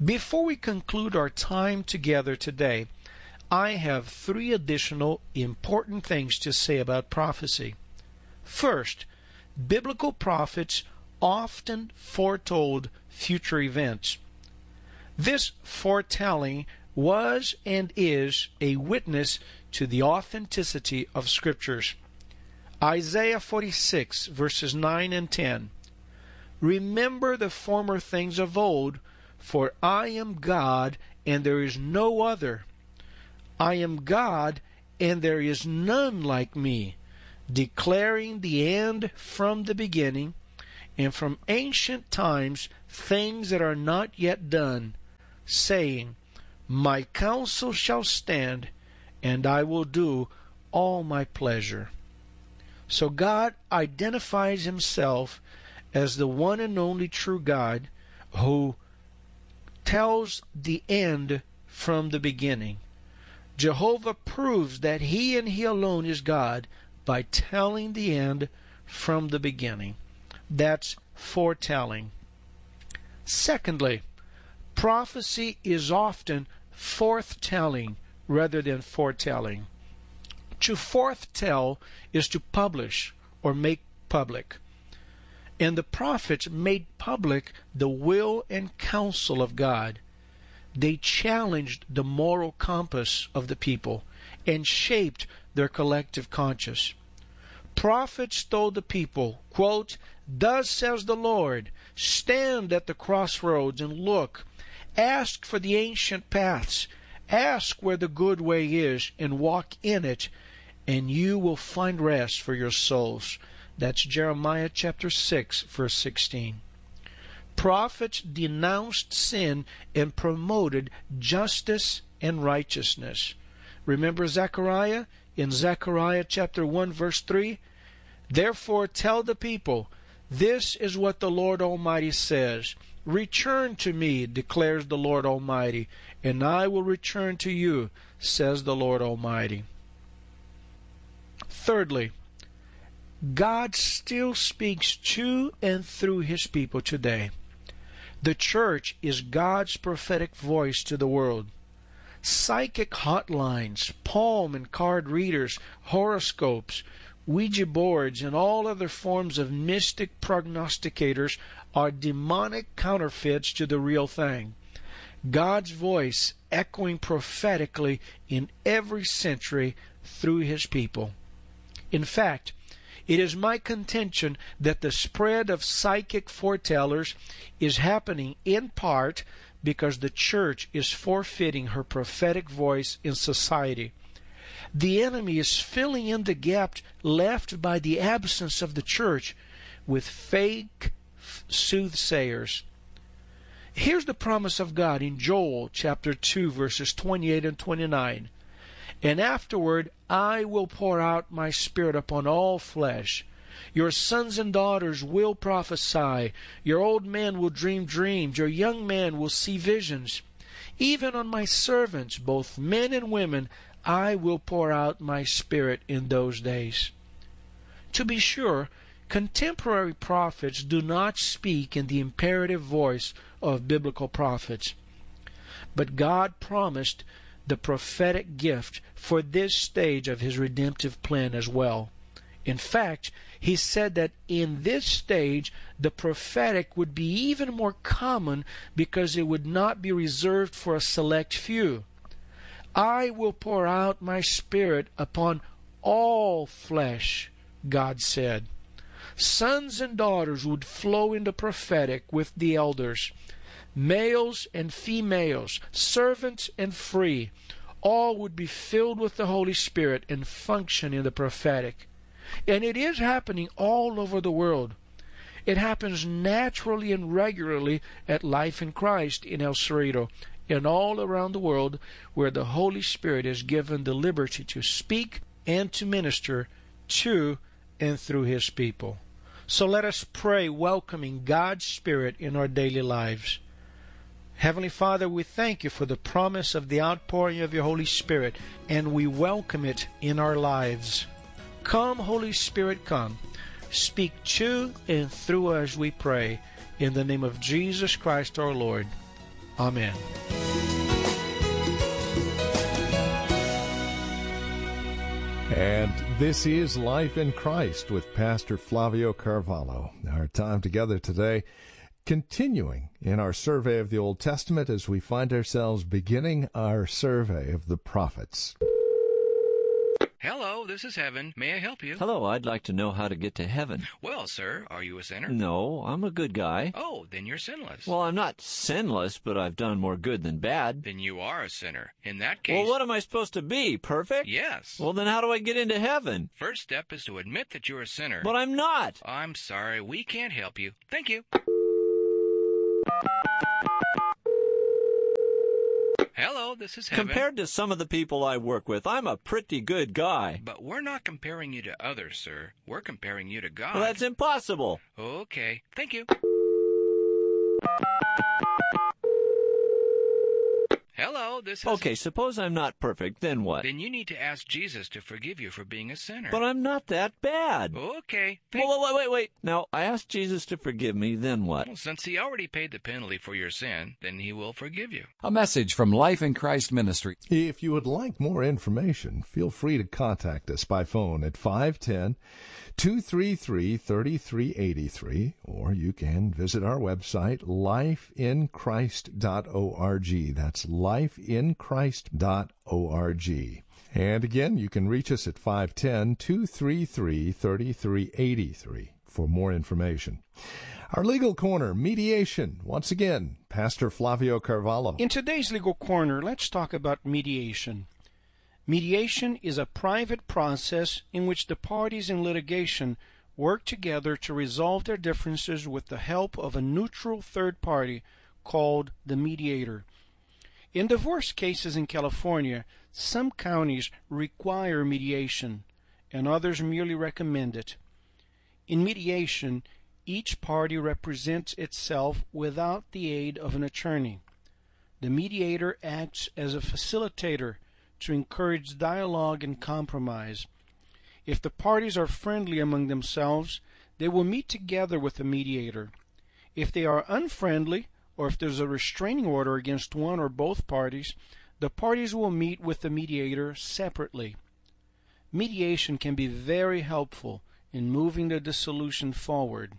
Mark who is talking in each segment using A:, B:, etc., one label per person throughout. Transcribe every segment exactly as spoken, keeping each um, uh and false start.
A: Before we conclude our time together today, I have three additional important things to say about prophecy. First, biblical prophets often foretold future events. This foretelling was and is a witness to the authenticity of Scriptures. Isaiah forty-six, verses nine and ten. Remember the former things of old, for I am God, and there is no other. I am God, and there is none like me, declaring the end from the beginning, and from ancient times things that are not yet done, saying, My counsel shall stand, and I will do all my pleasure. So God identifies himself as the one and only true God who tells the end from the beginning. Jehovah proves that he and he alone is God by telling the end from the beginning. That's foretelling. Secondly, prophecy is often forthtelling rather than foretelling. To forthtell is to publish or make public. And the prophets made public the will and counsel of God. They challenged the moral compass of the people and shaped their collective conscience. Prophets told the people, quote, Thus says the Lord, stand at the crossroads and look. Ask for the ancient paths. Ask where the good way is and walk in it, and you will find rest for your souls. That's Jeremiah chapter six, verse sixteen. Prophets denounced sin and promoted justice and righteousness. Remember Zechariah? In Zechariah chapter one, verse three? Therefore tell the people, this is what the Lord Almighty says. Return to me, declares the Lord Almighty, and I will return to you, says the Lord Almighty. Thirdly, God still speaks to and through his people today. The church is God's prophetic voice to the world. Psychic hotlines, palm and card readers, horoscopes, Ouija boards, and all other forms of mystic prognosticators are demonic counterfeits to the real thing. God's voice echoing prophetically in every century through his people. In fact, it is my contention that the spread of psychic foretellers is happening in part because the church is forfeiting her prophetic voice in society. The enemy is filling in the gap left by the absence of the church with fake soothsayers. Here's the promise of God in Joel chapter two, verses twenty-eight and twenty-nine. And afterward I will pour out my Spirit upon all flesh. Your sons and daughters will prophesy. Your old men will dream dreams. Your young men will see visions. Even on my servants, both men and women, I will pour out my Spirit in those days. To be sure, contemporary prophets do not speak in the imperative voice of biblical prophets. But God promised the prophetic gift for this stage of his redemptive plan as well. In fact, he said that in this stage the prophetic would be even more common because it would not be reserved for a select few. I will pour out my Spirit upon all flesh, God said. Sons and daughters would flow in the prophetic with the elders. Males and females, servants and free, all would be filled with the Holy Spirit and function in the prophetic. And it is happening all over the world. It happens naturally and regularly at Life in Christ in El Cerrito and all around the world where the Holy Spirit is given the liberty to speak and to minister to and through his people. So let us pray, welcoming God's Spirit in our daily lives. Heavenly Father, we thank you for the promise of the outpouring of your Holy Spirit, and we welcome it in our lives. Come, Holy Spirit, come. Speak to and through us, we pray, in the name of Jesus Christ our Lord. Amen.
B: And this is Life in Christ with Pastor Flavio Carvalho. Our time together today, continuing in our survey of the Old Testament as we find ourselves beginning our survey of the prophets.
C: Hello, this is Heaven. May I help you?
D: Hello, I'd like to know how to get to heaven.
C: Well, sir, are you a sinner?
D: No, I'm a good guy.
C: Oh, then you're sinless.
D: Well, I'm not sinless, but I've done more good than bad.
C: Then you are a sinner. In that case...
D: Well, what am I supposed to be? Perfect?
C: Yes.
D: Well, then how do I get into heaven?
C: First step is to admit that you're a sinner.
D: But I'm not.
C: I'm sorry, we can't help you. Thank you. Hello, this is Heaven.
D: Compared to some of the people I work with, I'm a pretty good guy.
C: But we're not comparing you to others, sir. We're comparing you to God.
D: Well, that's impossible.
C: Okay, thank you. Hello, this is...
D: Okay, suppose I'm not perfect, then what?
C: Then you need to ask Jesus to forgive you for being a sinner.
D: But I'm not that bad.
C: Okay. Thank...
D: Well, wait, wait, wait. Now, I asked Jesus to forgive me, then what?
C: Well, since he already paid the penalty for your sin, then he will forgive you.
E: A message from Life in Christ Ministry.
B: If you would like more information, feel free to contact us by phone at five one zero, two three three, three three eight three, or you can visit our website, life in christ dot org. That's life in christ dot org. And again, you can reach us at five one zero, two three three, three three eight three for more information. Our Legal Corner, mediation. Once again, Pastor Flavio Carvalho.
A: In today's Legal Corner, let's talk about mediation. Mediation is a private process in which the parties in litigation work together to resolve their differences with the help of a neutral third party called the mediator. In divorce cases in California, some counties require mediation, and others merely recommend it. In mediation, each party represents itself without the aid of an attorney. The mediator acts as a facilitator to encourage dialogue and compromise. If the parties are friendly among themselves, they will meet together with the mediator. If they are unfriendly, or if there's a restraining order against one or both parties, the parties will meet with the mediator separately. Mediation can be very helpful in moving the dissolution forward.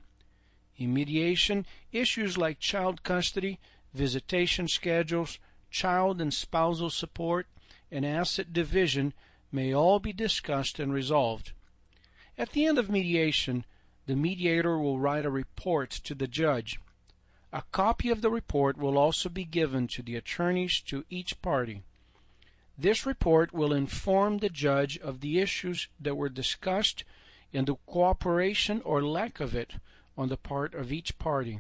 A: In mediation, issues like child custody, visitation schedules, child and spousal support, and asset division may all be discussed and resolved. At the end of mediation, the mediator will write a report to the judge. A copy of the report will also be given to the attorneys to each party. This report will inform the judge of the issues that were discussed and the cooperation or lack of it on the part of each party.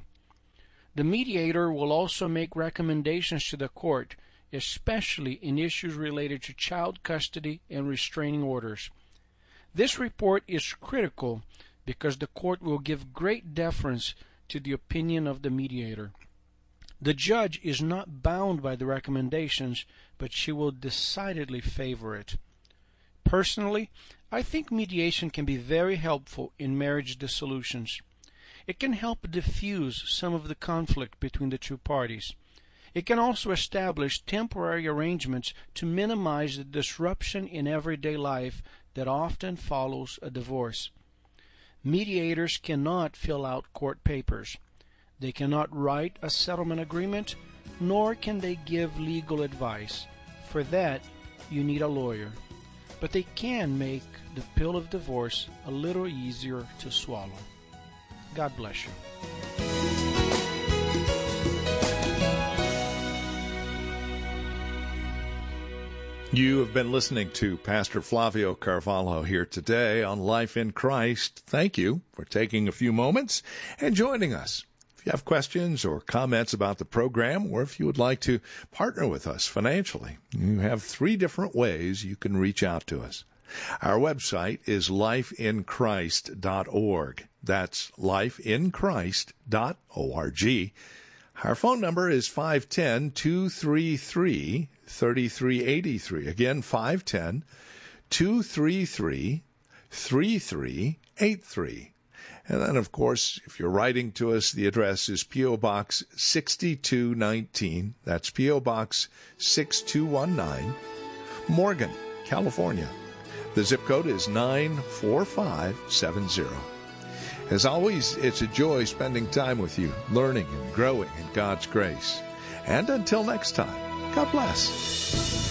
A: The mediator will also make recommendations to the court, especially in issues related to child custody and restraining orders. This report is critical because the court will give great deference to the opinion of the mediator. The judge is not bound by the recommendations, but she will decidedly favor it. Personally, I think mediation can be very helpful in marriage dissolutions. It can help diffuse some of the conflict between the two parties. It can also establish temporary arrangements to minimize the disruption in everyday life that often follows a divorce. Mediators cannot fill out court papers. They cannot write a settlement agreement, nor can they give legal advice. For that, you need a lawyer. But they can make the pill of divorce a little easier to swallow. God bless you.
B: You have been listening to Pastor Flavio Carvalho here today on Life in Christ. Thank you for taking a few moments and joining us. If you have questions or comments about the program, or if you would like to partner with us financially, you have three different ways you can reach out to us. Our website is life in christ dot org. That's life in christ dot org. Our phone number is five one zero, two three three, three three eight three. Again, five one zero, two three three, three three eight three. And then, of course, if you're writing to us, the address is P O. Box sixty-two nineteen. That's P O. Box six two one nine, Morgan, California. The zip code is nine four five seven zero. As always, it's a joy spending time with you, learning and growing in God's grace. And until next time, God bless.